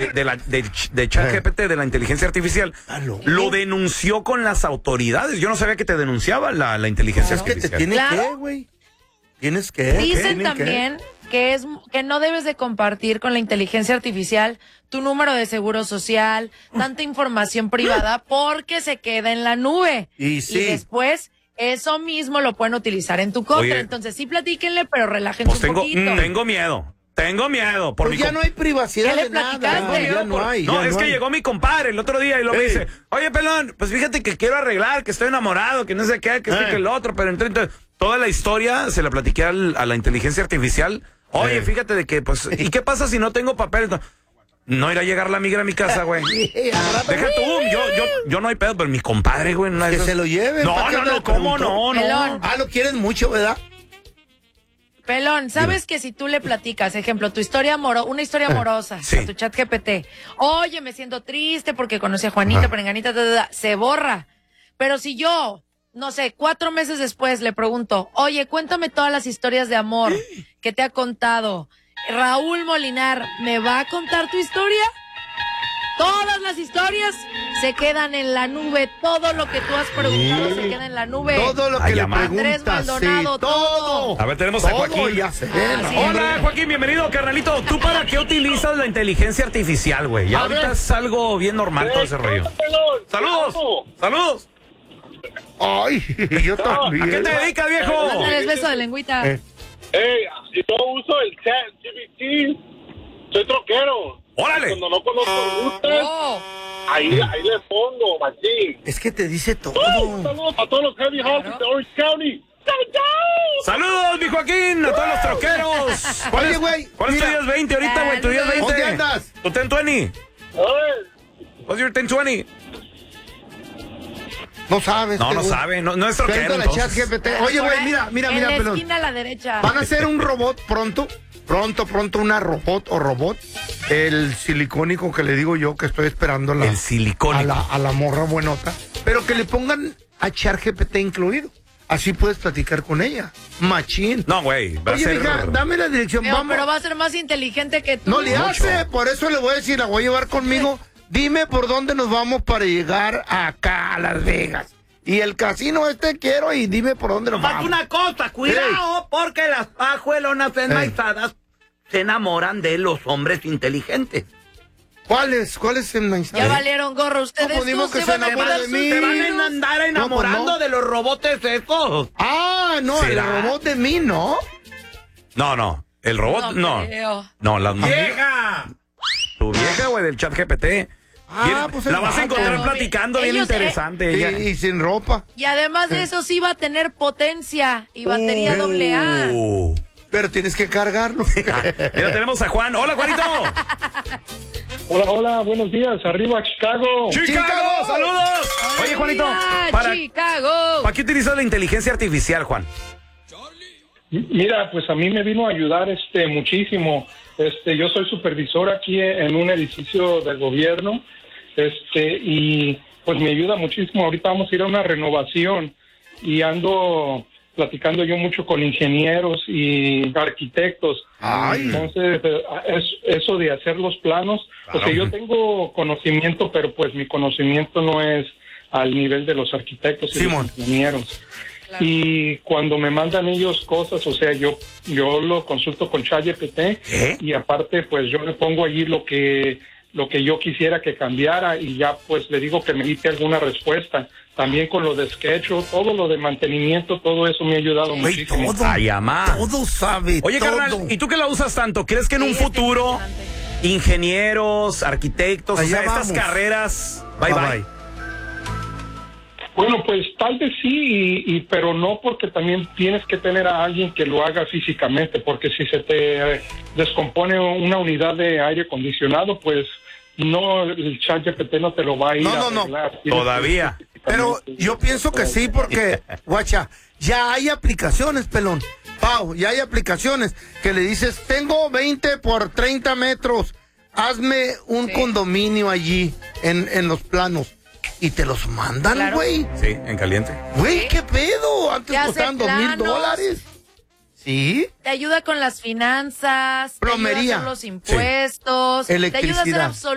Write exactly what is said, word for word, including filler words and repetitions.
de, de la de, de ChatGPT, de la inteligencia artificial, lo denunció con las autoridades. Yo no sabía que te denunciaba la, la inteligencia es artificial. Que te tiene ¿Claro? que, güey. Tienes que. Dicen ¿Qué? también que es que no debes de compartir con la inteligencia artificial tu número de seguro social, tanta información privada, porque se queda en la nube. Y sí. Y después eso mismo lo pueden utilizar en tu contra. Oye, entonces sí platíquenle, pero relájense pues un tengo, poquito. tengo miedo. Tengo miedo. Por Pues mi ya comp- no hay privacidad ¿Qué le de nada. platicaste? Ya no hay. No, ya es no que hay. llegó mi compadre el otro día y lo me Ey. dice, oye, pelón, pues fíjate que quiero arreglar, que estoy enamorado, que no sé qué, que este, Eh. que el otro, pero entonces toda la historia se la platiqué al, a la inteligencia artificial. Oye, Eh. fíjate de que, pues, ¿y qué pasa si no tengo papel? No, no irá a llegar la migra a mi casa, güey. Deja tú, yo, yo, yo no hay pedo, pero mi compadre, güey, no Que es- se lo lleven. No, ¿para qué no, le no, ¿cómo preguntó? no? Pelón. No. Ah, lo quieres mucho, ¿verdad? Pelón, ¿sabes que si tú le platicas, ejemplo, tu historia amoro, una historia amorosa Sí. a tu chat G P T, oye, me siento triste porque conocí a Juanita, Ajá. Perenganita, ta, ta, ta", se borra. Pero si yo, no sé, cuatro meses después le pregunto, oye, cuéntame todas las historias de amor que te ha contado Raúl Molinar, ¿me va a contar tu historia? Todas las historias se quedan en la nube. Todo lo que tú has preguntado Sí. se queda en la nube. Todo lo que Ay, le amá. Andrés preguntas, sí, Maldonado, todo. todo. A ver, tenemos a Todo, Joaquín. ya sé, Ah, no, sí. hombre. Hola, Joaquín, bienvenido, carnalito. ¿Tú para qué utilizas la inteligencia artificial, güey? Ya A ahorita ver. es algo bien normal todo ese rollo. ¡Saludos! ¡Saludos! Ay, yo también. ¿A qué te dedicas, viejo? Mándales beso de lengüita. Eh. Hey, yo uso el chat G P T. Soy troquero. ¡Órale! Cuando no conozco rutas, Oh. ahí, ahí le pongo, machín. Es que te dice todo. ¡Oh! Saludos a todos los heavy houses de Orange County. ¡Saludos, mi Joaquín! A todos los troqueros. ¿Cuál Oye, es- güey, ¿Cuál es tu mira. diez veinte ahorita, güey? ¿Tu diez veinte? ¿Dónde andas? ¿Tu ten veinte? A ver, What's your ten veinte? No sabes. No, este no güey. sabe. No, no es troquero, Pregúntale a entonces. ChatGPT. Oye, güey, mira, mira, en mira, la pelón. esquina a la derecha. Van a hacer un robot pronto, pronto, pronto, una robot o robot, el silicónico que le digo yo que estoy esperando a la, El silicónico. a la, a la morra buenota, pero que le pongan a ChatGPT incluido. Así puedes platicar con ella. Machín. No, güey. Va Oye, a ser... mija, dame la dirección. Pero, Vamos. pero va a ser más inteligente que tú. No le Mucho. hace, por eso le voy a decir, la voy a llevar conmigo. Dime por dónde nos vamos para llegar acá a Las Vegas. Y el casino este quiero y dime por dónde nos Falta vamos. una cosa, cuidado, porque las pajuelonas enmaizadas se enamoran de los hombres inteligentes. ¿Cuáles? ¿Cuáles en la Ya valieron gorro ustedes. No, pues, dimos dos que se se van a enamora quedar de mí. Se van solteros. a andar No, enamorando pues, no. de los robotes esos. Ah, no, ¿Será? el robot de mí, ¿no? No, no. El robot, no. No creo. No, la ¡Vieja! Tu vieja, güey, del chat G P T. Ah, Viene- pues la el vas a vato. encontrar Claro, platicando bien ellos, eh, interesante. Sí, ella. y sin ropa. Y además de eso sí va a tener potencia y batería Uh. doble A. Uh. Pero tienes que cargarlo. Mira, tenemos a Juan. Hola, Juanito. hola, hola, buenos días. Arriba, Chicago. Chicago, saludos. Oye, Juanito, Arriba, ¿para, Chicago. ¿para qué utilizas la inteligencia artificial, Juan? Mira, pues a mí me vino a ayudar este muchísimo. Este, yo soy supervisor aquí en un edificio del gobierno, este, y pues me ayuda muchísimo. Ahorita vamos a ir a una renovación y ando platicando yo mucho con ingenieros y arquitectos. Ay. Entonces, eh, es, eso de hacer los planos, Claro. o sea, yo tengo conocimiento, pero pues mi conocimiento no es al nivel de los arquitectos y Simón. los ingenieros. Y cuando me mandan ellos cosas, o sea, yo yo lo consulto con ChatGPT ¿Eh? y aparte pues yo le pongo allí lo que lo que yo quisiera que cambiara y ya pues le digo que me dite alguna respuesta. También con lo de schedule, todo lo de mantenimiento, todo eso me ha ayudado Güey, muchísimo. todo. Ay, amá. Todo sabe. Oye, todo. carnal, ¿y tú que la usas tanto? ¿Crees que en un Sí, es futuro impresionante. ingenieros, arquitectos, o Allá sea, estas vamos. carreras, bye Bye, bye? bye. Bueno, pues tal vez sí, y, y- pero no porque también tienes que tener a alguien que lo haga físicamente, porque si se te eh, descompone una unidad de aire acondicionado, pues no, el ChatGPT no te lo va a ir No, a no, no. arreglar. Tienes Todavía. que Pero físicamente- yo pienso que sí, porque, guacha, ya hay aplicaciones, pelón. Pau, ya hay aplicaciones que le dices, tengo veinte por treinta metros, hazme un Sí. condominio allí en, en los planos. Y te los mandan, Claro. güey. Sí, en caliente. Güey, ¿qué pedo? Antes Te hace costaban dos mil planos. dólares. ¿Sí? Te ayuda con las finanzas, te ayuda a Plomería. hacer los impuestos, te ayuda a hacer Electricidad. absolutamente